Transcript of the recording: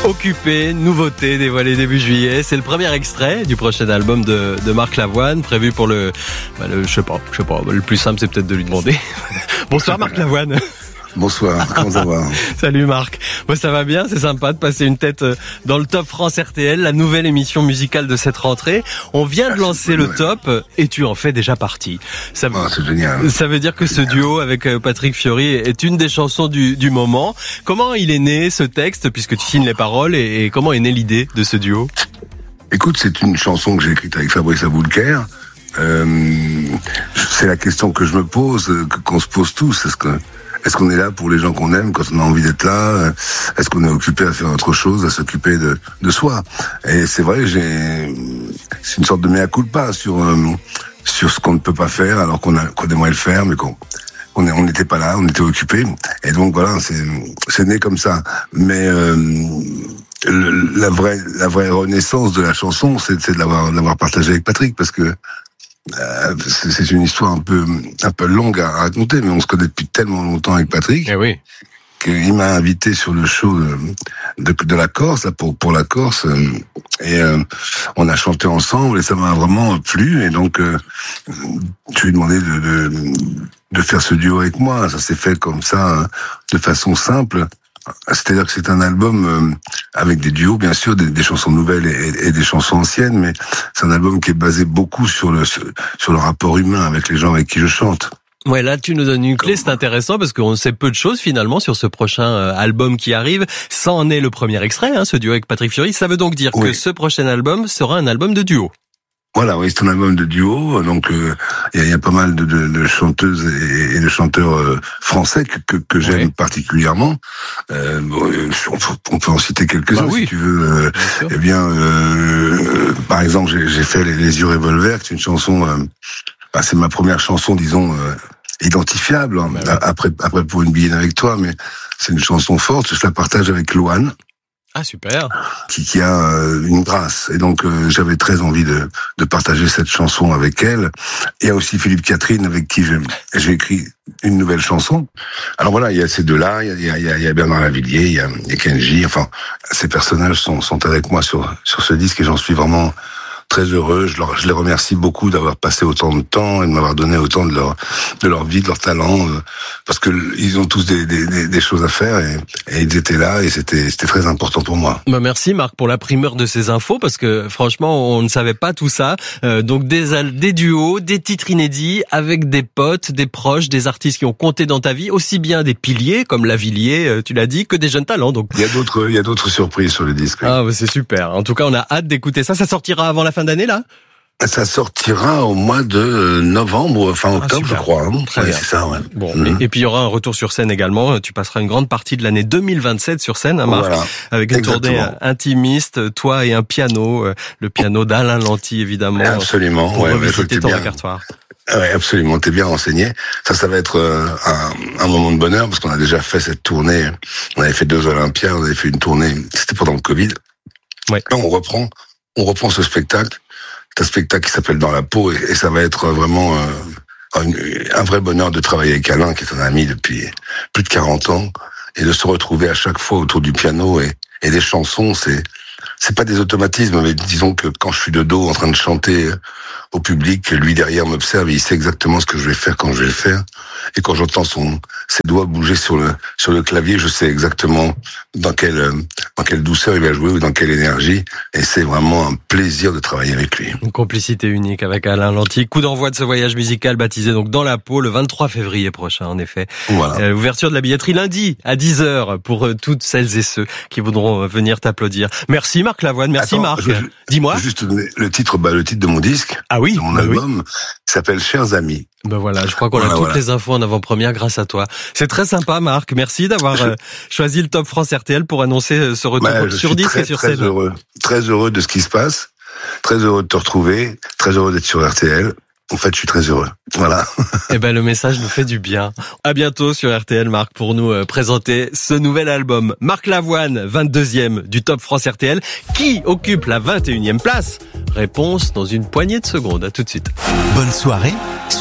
Occupé, nouveauté dévoilée début juillet. C'est le premier extrait du prochain album de Marc Lavoine, prévu pour le je sais pas. Le plus simple, c'est peut-être de lui demander. Bonsoir Marc Lavoine. Bonsoir, comment ça va? Salut Marc. Moi ça va bien, c'est sympa de passer une tête dans le Top France RTL, la nouvelle émission musicale de cette rentrée. On vient de lancer le Top et tu en fais déjà partie. C'est génial. Ça veut dire que ce duo avec Patrick Fiori est une des chansons du moment. Comment il est né ce texte, puisque tu signes les paroles, et comment est née l'idée de ce duo? Écoute, c'est une chanson que j'ai écrite avec Fabrice Aboulker. C'est la question que je me pose, qu'on se pose tous. Est-ce qu'on est là pour les gens qu'on aime quand on a envie d'être là? Est-ce qu'on est occupé à faire autre chose, à s'occuper de soi? Et c'est vrai, c'est une sorte de mea culpa sur ce qu'on ne peut pas faire alors qu'on aimerait le faire, mais on n'était pas là, on était occupé. Et donc voilà, c'est né comme ça. Mais la vraie renaissance de la chanson, c'est de l'avoir partagée avec Patrick, parce que c'est une histoire un peu longue à raconter, mais on se connaît depuis tellement longtemps avec Patrick. Eh oui. Qu'il m'a invité sur le show de la Corse, là, pour la Corse, et on a chanté ensemble et ça m'a vraiment plu, et donc je lui ai demandé de faire ce duo avec moi. Ça s'est fait comme ça, de façon simple. C'est-à-dire que c'est un album avec des duos, bien sûr, des chansons nouvelles et des chansons anciennes, mais c'est un album qui est basé beaucoup sur le rapport humain avec les gens avec qui je chante. Ouais, là tu nous donnes une clé, c'est intéressant parce qu'on sait peu de choses finalement sur ce prochain album qui arrive. Ça en est le premier extrait, ce duo avec Patrick Fiori. Ça veut donc dire que ce prochain album sera un album de duo. Voilà, oui, c'est un album de duo, donc il y a pas mal de chanteuses et de chanteurs français que j'aime particulièrement. On peut en citer quelques-uns si tu veux. Eh bien, par exemple, j'ai fait Les Yeux Revolver, qui est une chanson. C'est ma première chanson, disons, identifiable. Après Pour une billet avec toi, mais c'est une chanson forte. Je la partage avec Loane. Ah, super. Qui a une grâce. Et donc, j'avais très envie de partager cette chanson avec elle. Il y a aussi Philippe Catherine, avec qui j'ai écrit une nouvelle chanson. Alors voilà, il y a ces deux-là, il y a Bernard Lavilliers, il y a Kenji. Enfin, ces personnages sont avec moi sur ce disque et j'en suis vraiment très heureux. Je les remercie beaucoup d'avoir passé autant de temps et de m'avoir donné autant de leur vie, de leur talent, parce que ils ont tous des choses à faire et ils étaient là et c'était très important pour moi. Merci Marc pour la primeur de ces infos, parce que franchement on ne savait pas tout ça. Donc des duos, des titres inédits avec des potes, des proches, des artistes qui ont compté dans ta vie, aussi bien des piliers comme Lavilliers, tu l'as dit, que des jeunes talents. Donc il y a d'autres surprises sur le disque. Ah, c'est super. En tout cas, on a hâte d'écouter ça. Ça sortira avant la fin d'année là? Ça sortira au mois de novembre, fin octobre, je crois. Très bien. C'est ça, ouais. Bon, et puis il y aura un retour sur scène également. Tu passeras une grande partie de l'année 2027 sur scène, Marc, avec une tournée intimiste, toi et un piano, le piano d'Alain Lanty, évidemment. Absolument, pour revisiter ton répertoire. Ouais, absolument. T'es bien renseigné. Ça va être un moment de bonheur, parce qu'on a déjà fait cette tournée. On avait fait 2 Olympiades, on avait fait une tournée. C'était pendant le Covid. Ouais. Là, on reprend ce spectacle. C'est un spectacle qui s'appelle Dans la peau, et ça va être vraiment un vrai bonheur de travailler avec Alain, qui est un ami depuis plus de 40 ans, et de se retrouver à chaque fois autour du piano et des chansons. C'est pas des automatismes, mais disons que quand je suis de dos en train de chanter au public, lui derrière m'observe et il sait exactement ce que je vais faire quand je vais le faire. Et quand j'entends ses doigts bouger sur le clavier, je sais exactement dans quelle douceur il va jouer ou dans quelle énergie. Et c'est vraiment un plaisir de travailler avec lui. Une complicité unique avec Alain Lanty. Coup d'envoi de ce voyage musical baptisé donc Dans la peau le 23 février prochain, en effet. Voilà. Ouverture de la billetterie lundi à 10h pour toutes celles et ceux qui voudront venir t'applaudir. Merci Marc Lavoine, merci Marc. Dis-moi. Juste le titre de mon disque. Ah oui. De mon album, qui s'appelle Chers Amis. Ben voilà, je crois qu'on a toutes les infos en avant-première grâce à toi. C'est très sympa Marc, merci d'avoir choisi le Top France RTL pour annoncer ce retour sur disque et sur scène. Très heureux de ce qui se passe, très heureux de te retrouver, très heureux d'être sur RTL. En fait, je suis très heureux. Voilà. Eh ben, le message nous fait du bien. À bientôt sur RTL, Marc, pour nous présenter ce nouvel album. Marc Lavoine, 22e du Top France RTL. Qui occupe la 21e place? Réponse dans une poignée de secondes. À tout de suite. Bonne soirée